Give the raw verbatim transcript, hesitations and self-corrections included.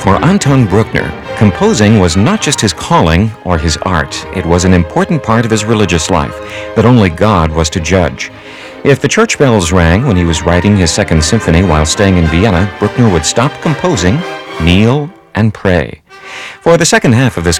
For Anton Bruckner, composing was not just his calling or his art. It was an important part of his religious life that only God was to judge. If the church bells rang when he was writing his Second Symphony while staying in Vienna, Bruckner would stop composing, kneel, and pray. For the second half of this